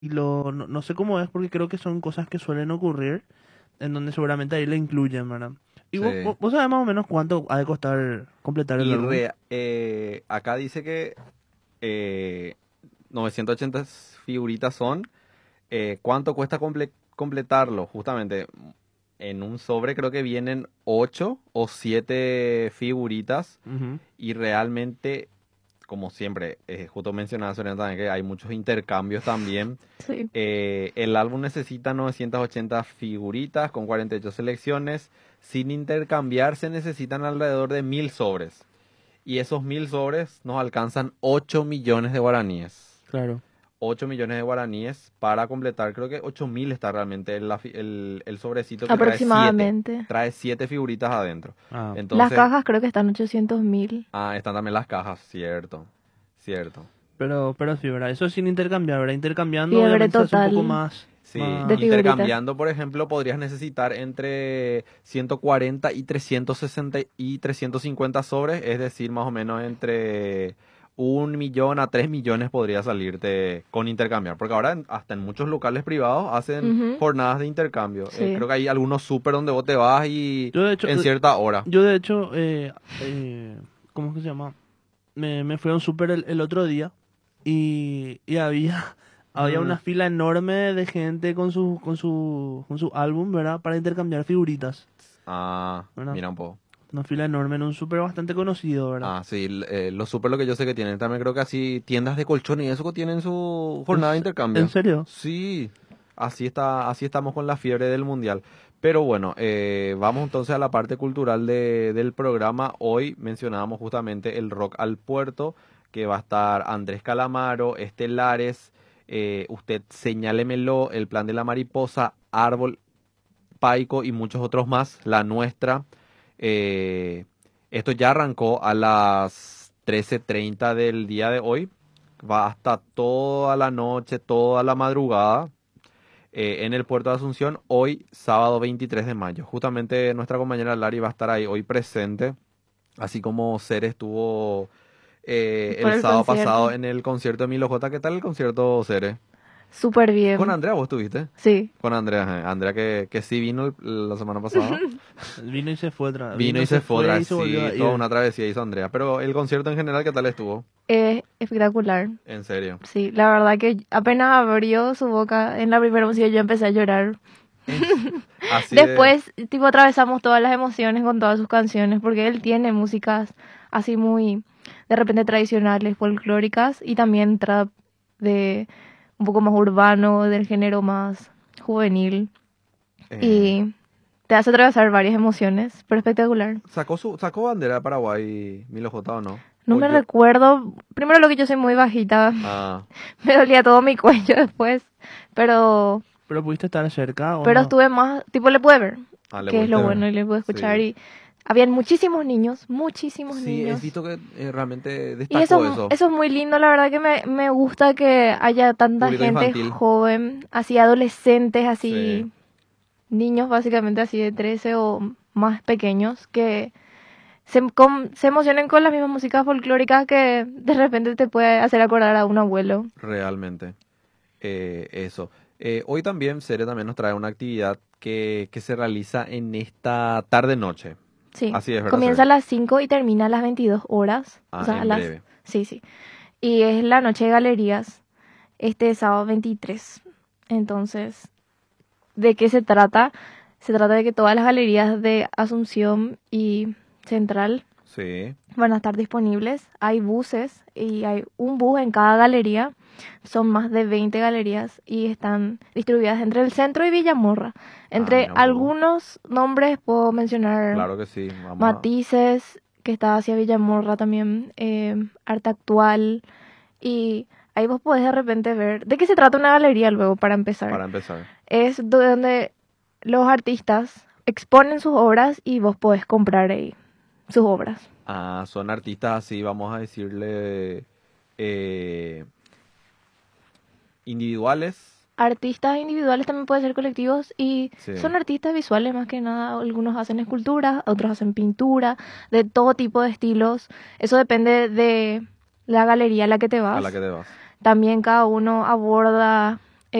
no sé cómo es porque creo que son cosas que suelen ocurrir en donde seguramente ahí le incluyen, ¿verdad? ¿Y Sí. vos sabés más o menos cuánto ha de costar completar el álbum? Acá dice que 980 figuritas son. ¿Cuánto cuesta completarlo? Justamente en un sobre creo que vienen 8 o 7 figuritas Ujú. y realmente, como siempre, justo mencionaba Serena también que hay muchos intercambios también. Sí. El álbum necesita 980 figuritas con 48 selecciones. Sin intercambiar se necesitan alrededor de 1000 sobres. Y esos 1000 sobres nos alcanzan 8 millones de guaraníes. Claro. 8 millones de guaraníes para completar, creo que 8000 está realmente el sobrecito que trae 7. Aproximadamente. Trae 7 figuritas adentro. Ah, Las Entonces, cajas creo que están 800.000. están también las cajas, cierto, cierto. pero sí, ¿verdad? Eso es sin intercambiar, ¿verdad? Intercambiando Fiebre obviamente se hace un poco total más, Sí, de más, figuritas. intercambiando, por ejemplo, podrías necesitar entre 140 y 360 y 350 sobres, es decir, más o menos entre 1 millón a 3 millones podría salirte con intercambiar, porque ahora hasta en muchos locales privados hacen Ujú. jornadas de intercambio. Sí. Creo que hay algunos súper donde vos te vas y Yo de hecho, en cierta hora. yo de hecho, ¿cómo es que se llama? Me fui a un súper el otro día y había, había Mm, una fila enorme de gente con su álbum, ¿verdad? Para intercambiar figuritas, ¿verdad? mira un poco. Una fila enorme en un súper bastante conocido, ¿verdad? Sí, los súper lo que yo sé que tienen. También creo que así tiendas de colchón y eso que tienen su ¿En, jornada de en intercambio. serio? Sí, así estamos con la fiebre del mundial. Pero bueno, vamos entonces a la parte cultural del programa. Hoy mencionábamos justamente el Rock al Puerto, que va a estar Andrés Calamaro, Estelares, usted señálemelo, El Plan de la Mariposa, Árbol, Paico y muchos otros más, La Nuestra. Eh, Esto ya arrancó a las 13:30 del día de hoy. Va hasta toda la noche, toda la madrugada en el puerto de Asunción, hoy sábado 23 de mayo. Justamente nuestra compañera Lari va a estar ahí hoy presente, así como Cere estuvo Por el el sábado concierto. pasado en el concierto de Milo J. ¿Qué tal el concierto, Cere? Súper Con bien. Andrea vos estuviste. Sí. Con Andrea, Andrea que sí vino la semana pasada. Vino y se fue, Vino y se se fue otra fue y vez, se volvió sí, a toda ir. una travesía hizo Andrea. Pero el concierto en general, ¿qué tal estuvo? Es espectacular. En serio. Sí, la verdad que apenas abrió su boca en la primera música yo empecé a llorar. En s- Así de... Después, tipo, atravesamos todas las emociones con todas sus canciones, porque él tiene músicas así muy, de repente tradicionales, folclóricas, y también trap de un poco más urbano, del género más juvenil, eh, y te hace atravesar varias emociones, pero espectacular. sacó bandera de Paraguay, Milo J, ¿o no? No O me yo... recuerdo, primero lo que yo soy muy bajita, Ah, me dolía todo mi cuello después, pero ¿Pero pudiste estar cerca o pero no? estuve más, tipo le pude ver, le que es lo pudiste ver. bueno, y le pude escuchar Sí. y habían muchísimos Sí, he niños. visto que realmente Y destacó eso. eso es muy lindo, la verdad que me gusta que haya tanta Público gente infantil. joven, así adolescentes, Sí, así niños básicamente así de 13 o más pequeños, que se emocionen con las mismas músicas folclóricas que de repente te puede hacer acordar a un abuelo. realmente. Eso. Hoy también, Cere también nos trae una actividad que se realiza en esta tarde-noche. Sí, Así es, ¿verdad, comienza Cere? a las 5 y termina a las 22 horas. O sea, a En las... breve. Sí, sí. Y es la noche de galerías, este sábado 23. Entonces, ¿de qué se trata? Se trata de que todas las galerías de Asunción y Central Sí. van a estar disponibles. Hay buses y hay un bus en cada galería. Son más de 20 galerías y están distribuidas entre el centro y Villamorra. Entre Mira un poco. algunos nombres puedo mencionar Claro que sí. Vamos a... Matices, que está hacia Villamorra también, Arte Actual, y ahí vos podés de repente ver de qué se trata una galería luego, para empezar. Para empezar. Es donde los artistas exponen sus obras y vos podés comprar ahí sus obras. Son artistas así, vamos a decirle, eh, individuales. Artistas individuales también pueden ser colectivos y Sí. son artistas visuales más que nada. Algunos hacen escultura, otros hacen pintura, de todo tipo de estilos. Eso depende de la galería a la que te A la vas. que te vas. También cada uno aborda